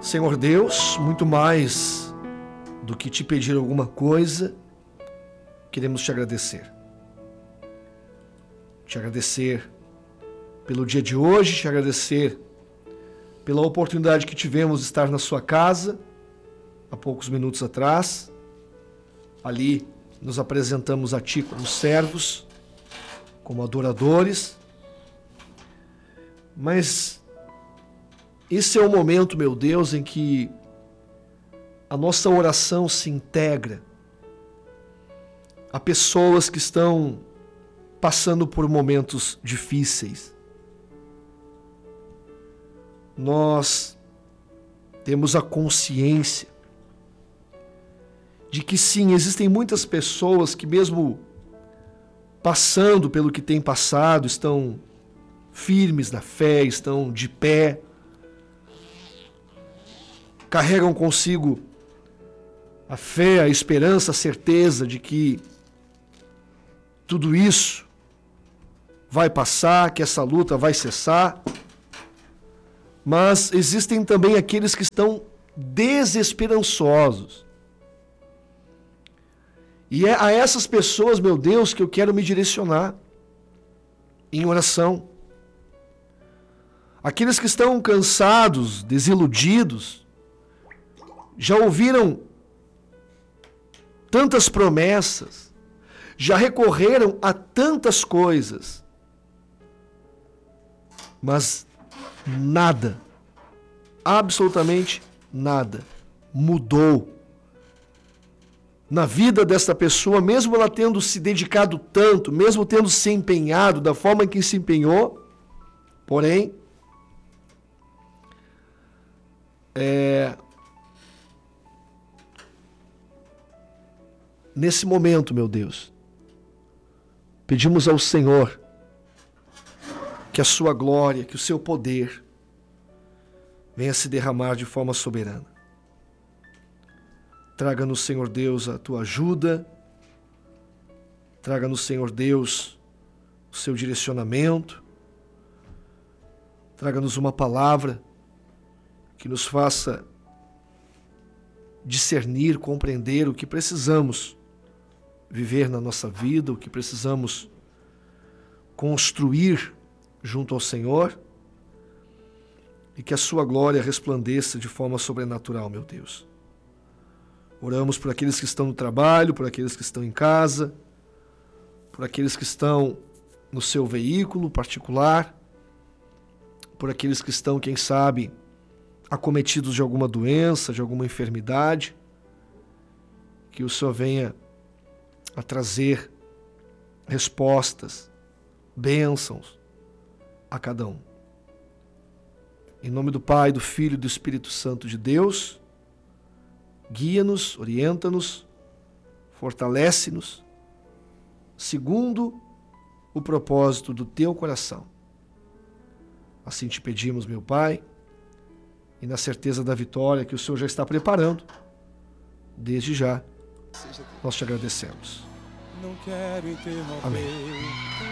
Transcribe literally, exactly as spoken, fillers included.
Senhor Deus, muito mais do que te pedir alguma coisa, queremos te agradecer. Te agradecer pelo dia de hoje, te agradecer pela oportunidade que tivemos de estar na sua casa há poucos minutos atrás. Ali nos apresentamos a ti como servos, como adoradores. Mas esse é o momento, meu Deus, em que a nossa oração se integra a pessoas que estão passando por momentos difíceis. Nós temos a consciência de que sim, existem muitas pessoas que mesmo passando pelo que têm passado, estão firmes na fé, estão de pé, carregam consigo a fé, a esperança, a certeza de que tudo isso vai passar, que essa luta vai cessar. Mas existem também aqueles que estão desesperançosos. E é a essas pessoas, meu Deus, que eu quero me direcionar em oração. Aqueles que estão cansados, desiludidos, já ouviram tantas promessas, já recorreram a tantas coisas, mas nada, absolutamente nada, mudou na vida desta pessoa, mesmo ela tendo se dedicado tanto, mesmo tendo se empenhado da forma que se empenhou. Porém, é, nesse momento, meu Deus, pedimos ao Senhor que a sua glória, que o seu poder venha se derramar de forma soberana. Traga-nos, Senhor Deus, a tua ajuda. Traga-nos, Senhor Deus, o seu direcionamento. Traga-nos uma palavra que nos faça discernir, compreender o que precisamos viver na nossa vida, o que precisamos construir junto ao Senhor, e que a sua glória resplandeça de forma sobrenatural, meu Deus. Oramos por aqueles que estão no trabalho, por aqueles que estão em casa, por aqueles que estão no seu veículo particular, por aqueles que estão, quem sabe, acometidos de alguma doença, de alguma enfermidade. Que o Senhor venha a trazer respostas, bênçãos a cada um. Em nome do Pai, do Filho e do Espírito Santo de Deus, guia-nos, orienta-nos, fortalece-nos, segundo o propósito do teu coração. Assim te pedimos, meu Pai, e na certeza da vitória que o Senhor já está preparando, desde já, nós te agradecemos. Não quero interromper. Amém.